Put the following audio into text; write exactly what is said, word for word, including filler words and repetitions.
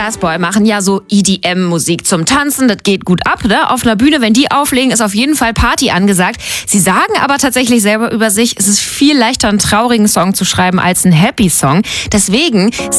Fastboy machen ja so E D M-Musik zum Tanzen, das geht gut ab, ne? Auf einer Bühne, wenn die auflegen, ist auf jeden Fall Party angesagt. Sie sagen aber tatsächlich selber über sich, es ist viel leichter, einen traurigen Song zu schreiben als einen Happy Song. Deswegen